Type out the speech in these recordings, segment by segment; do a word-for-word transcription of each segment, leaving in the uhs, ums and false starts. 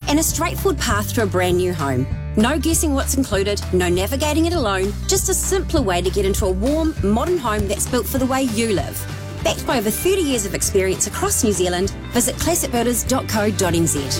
and a straightforward path to a brand new home. No guessing what's included, no navigating it alone, just a simpler way to get into a warm, modern home that's built for the way you live. Backed by over thirty years of experience across New Zealand, visit classic builders dot co dot n z.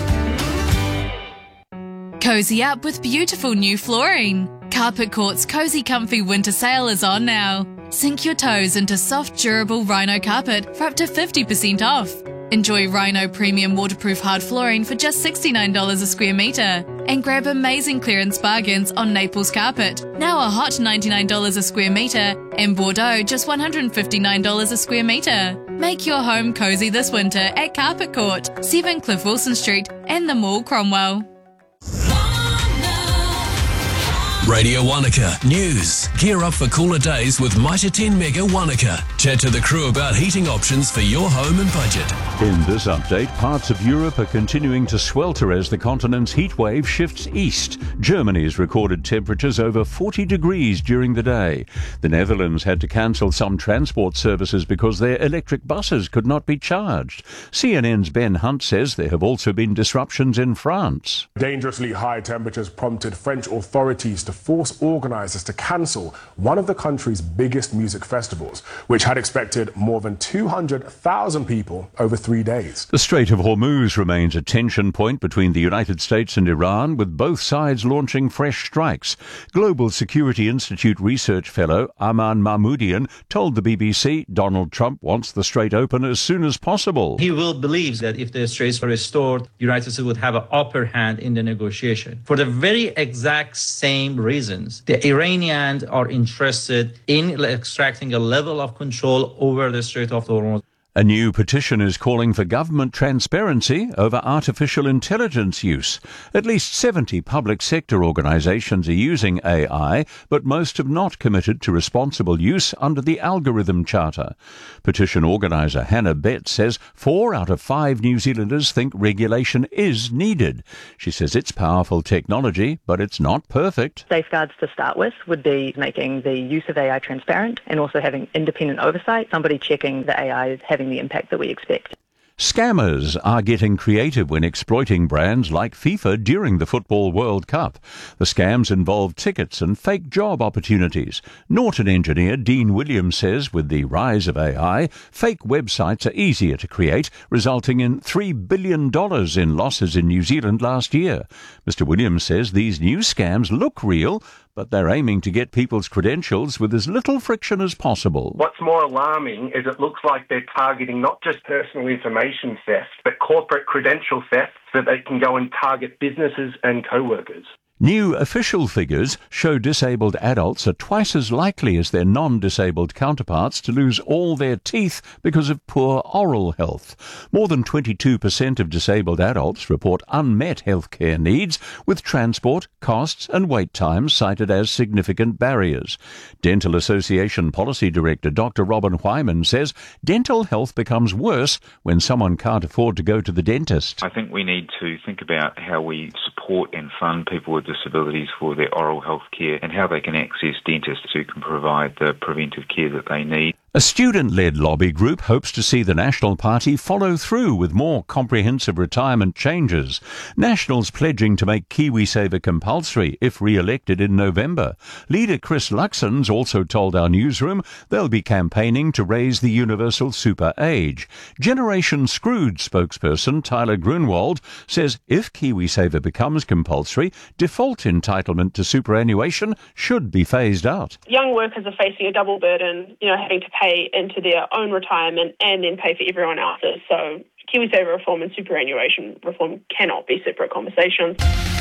Cozy up with beautiful new flooring. Carpet Court's Cozy Comfy Winter Sale is on now. Sink your toes into soft, durable Rhino carpet for up to fifty percent off. Enjoy Rhino Premium Waterproof Hard Flooring for just sixty-nine dollars a square metre. And grab amazing clearance bargains on Naples Carpet, now a hot ninety-nine dollars a square metre, and Bordeaux just one hundred fifty-nine dollars a square metre. Make your home cosy this winter at Carpet Court, seven Cliff Wilson Street and the Mall, Cromwell. Radio Wanaka News. Gear up for cooler days with Mitre ten Mega Wanaka. Chat to the crew about heating options for your home and budget. In this update, parts of Europe are continuing to swelter as the continent's heat wave shifts east. Germany's recorded temperatures over forty degrees during the day. The Netherlands had to cancel some transport services because their electric buses could not be charged. C N N's Ben Hunt says there have also been disruptions in France. Dangerously high temperatures prompted French authorities to force organisers to cancel one of the country's biggest music festivals, which had expected more than two hundred thousand people over three days. The Strait of Hormuz remains a tension point between the United States and Iran, with both sides launching fresh strikes. Global Security Institute research fellow Aman Mahmoudian told the B B C Donald Trump wants the strait open as soon as possible. He will believe that if the straits are restored, the United States would have an upper hand in the negotiation. For the very exact same reasons, the Iranians are interested in extracting a level of control over the Strait of Hormuz. A new petition is calling for government transparency over artificial intelligence use. At least seventy public sector organisations are using A I, but most have not committed to responsible use under the Algorithm Charter. Petition organiser Hannah Betts says four out of five New Zealanders think regulation is needed. She says it's powerful technology, but it's not perfect. Safeguards to start with would be making the use of A I transparent and also having independent oversight, somebody checking the A I is having the impact that we expect. Scammers are getting creative when exploiting brands like FIFA during the Football World Cup. The scams involve tickets and fake job opportunities. Norton engineer Dean Williams says with the rise of A I, fake websites are easier to create, resulting in three billion dollars in losses in New Zealand last year. Mister Williams says these new scams look real, but they're aiming to get people's credentials with as little friction as possible. What's more alarming is it looks like they're targeting not just personal information theft, but corporate credential theft so they can go and target businesses and co-workers. New official figures show disabled adults are twice as likely as their non-disabled counterparts to lose all their teeth because of poor oral health. More than twenty-two percent of disabled adults report unmet healthcare needs, with transport, costs and wait times cited as significant barriers. Dental Association Policy Director Doctor Robin Wyman says dental health becomes worse when someone can't afford to go to the dentist. I think we need to think about how we support and fund people with disabilities for their oral health care and how they can access dentists who can provide the preventive care that they need. A student-led lobby group hopes to see the National Party follow through with more comprehensive retirement changes. Nationals pledging to make KiwiSaver compulsory if re-elected in November. Leader Chris Luxon's also told our newsroom they'll be campaigning to raise the universal super age. Generation Scrooge spokesperson Tyler Grunwald says if KiwiSaver becomes compulsory, default entitlement to superannuation should be phased out. Young workers are facing a double burden, you know, having to pay into their own retirement and then pay for everyone else's. So KiwiSaver reform and superannuation reform cannot be separate conversations.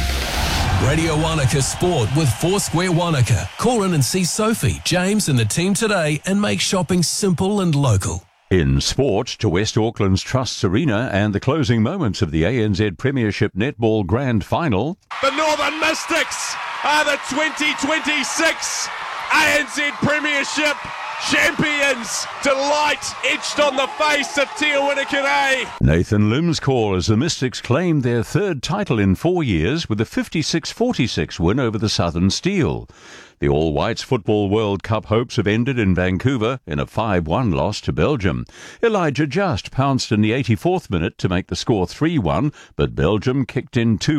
Radio Wanaka Sport with Foursquare Wanaka. Call in and see Sophie, James and the team today and make shopping simple and local. In sport, to West Auckland's Trusts Arena and the closing moments of the A N Z Premiership Netball Grand Final. The Northern Mystics are the twenty twenty-six A N Z Premiership champions. Delight etched on the face of Te Awamutu. Nathan Lim's call as the Mystics claimed their third title in four years with a fifty-six forty-six win over the Southern Steel. The All Whites Football World Cup hopes have ended in Vancouver in a five one loss to Belgium. Elijah Just pounced in the eighty-fourth minute to make the score three one, but Belgium kicked in two